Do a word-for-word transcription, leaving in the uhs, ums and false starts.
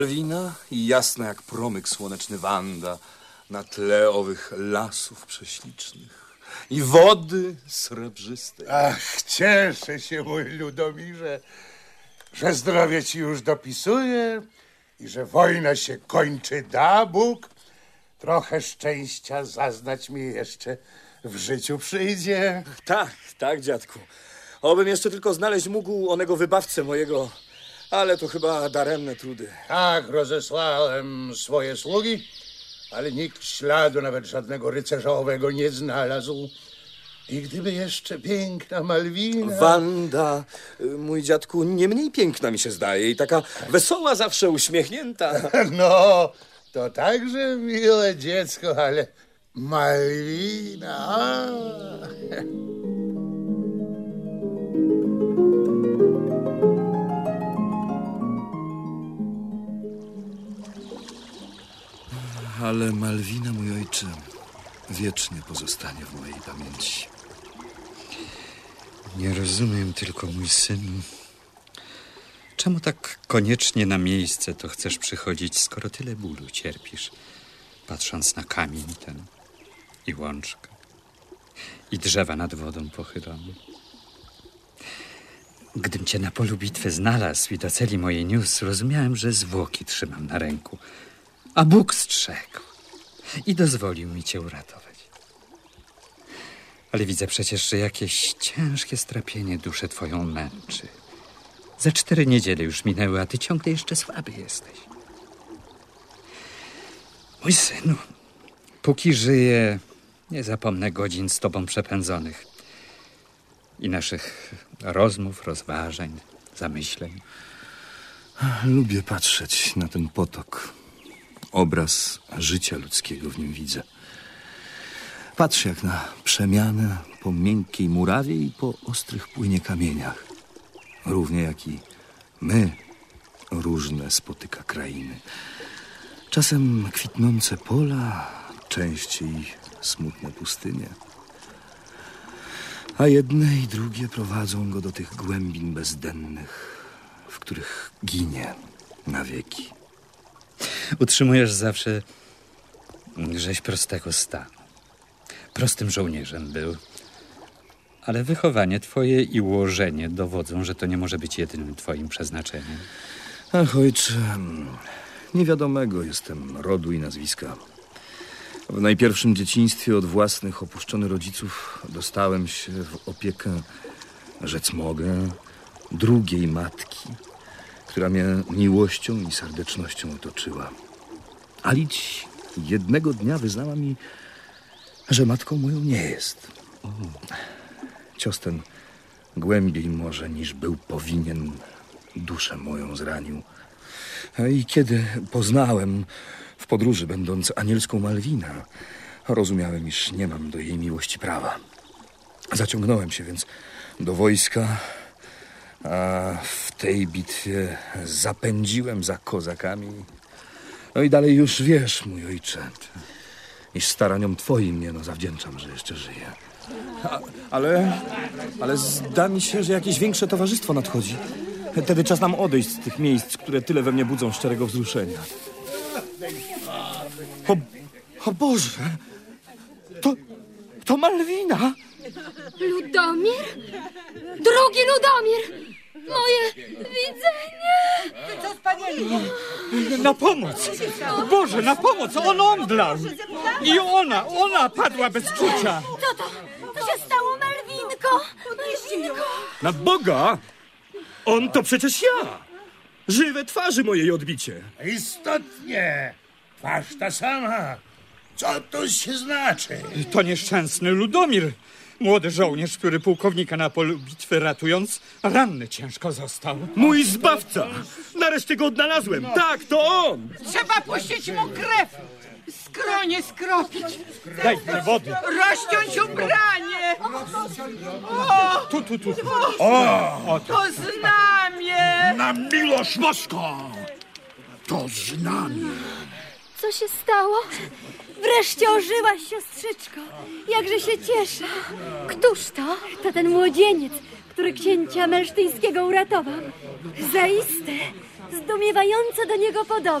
Malwina i jasna jak promyk słoneczny Wanda na tle owych lasów prześlicznych i wody srebrzystej. Ach, cieszę się, mój Ludomirze, że zdrowie ci już dopisuje i że wojna się kończy, da Bóg. Trochę szczęścia zaznać mi jeszcze w życiu przyjdzie. Tak, tak, dziadku. Obym jeszcze tylko znaleźć mógł onego wybawcę mojego, ale to chyba daremne trudy. Tak, rozesłałem swoje sługi, ale nikt śladu nawet żadnego rycerza owego nie znalazł. I gdyby jeszcze piękna Malwina... Wanda, mój dziadku, nie mniej piękna mi się zdaje i taka wesoła, zawsze uśmiechnięta. No, to także miłe dziecko, ale Malwina... A. Ale Malwina, mój ojcze, wiecznie pozostanie w mojej pamięci. Nie rozumiem tylko, mój synu, czemu tak koniecznie na miejsce to chcesz przychodzić, skoro tyle bólu cierpisz, patrząc na kamień ten i łączkę i drzewa nad wodą pochylone. Gdym cię na polu bitwy znalazł i do celi mojej niósł, rozumiałem, że zwłoki trzymam na ręku, a Bóg strzegł i dozwolił mi cię uratować. Ale widzę przecież, że jakieś ciężkie strapienie duszę twoją męczy. Ze cztery niedziele już minęły, a ty ciągle jeszcze słaby jesteś. Mój synu, póki żyję, nie zapomnę godzin z tobą przepędzonych i naszych rozmów, rozważań, zamyśleń. Lubię patrzeć na ten potok. Obraz życia ludzkiego w nim widzę. Patrzę jak na przemianę po miękkiej murawie i po ostrych płynie kamieniach. Równie jak i my różne spotyka krainy. Czasem kwitnące pola, częściej smutne pustynie. A jedne i drugie prowadzą go do tych głębin bezdennych, w których ginie na wieki. Utrzymujesz zawsze rzeź prostego stanu. Prostym żołnierzem był. Ale wychowanie twoje i ułożenie dowodzą, że to nie może być jedynym twoim przeznaczeniem. Ach, ojcze, niewiadomego jestem rodu i nazwiska. W najpierwszym dzieciństwie od własnych opuszczonych rodziców dostałem się w opiekę, rzec mogę, drugiej matki, która mnie miłością i serdecznością otoczyła. A licz jednego dnia wyznała mi, że matką moją nie jest. Cios ten głębiej może niż był powinien duszę moją zranił. I kiedy poznałem w podróży, będąc anielską Malwinę, rozumiałem, iż nie mam do jej miłości prawa. Zaciągnąłem się więc do wojska, a w tej bitwie zapędziłem za kozakami. No i dalej już wiesz, mój ojcze, iż staraniom twoim nie no zawdzięczam, że jeszcze żyję. A, ale, ale zda mi się, że jakieś większe towarzystwo nadchodzi. Wtedy czas nam odejść z tych miejsc, które tyle we mnie budzą szczerego wzruszenia. O, o Boże! To, to Malwina! Ludomir? Drugi Ludomir! Moje widzenie! Co z panienką? Na pomoc! Boże, na pomoc! On omdlał! I ona, ona padła bez czucia! Co to? Co się stało, Malwinko? Malwinko! Na Boga! On to przecież ja! Żywe twarzy mojej odbicie! Istotnie, twarz ta sama. Co to się znaczy? To nieszczęsny Ludomir, młody żołnierz, który pułkownika na polu bitwy ratując, ranny ciężko został. Mój zbawca! Nareszcie go odnalazłem! Tak, to on! Trzeba puścić mu krew! Skronie skropić! Daj mi wody! Rozciąć ubranie! O! Tu, tu, tu. O! To znamie! Na miłość boską! To znamie. Co się stało? Wreszcie ożyłaś, siostrzyczko. Jakże się cieszę. Któż to? To ten młodzieniec, który księcia melsztyńskiego uratował. Zaiste, zdumiewająco do niego podobny.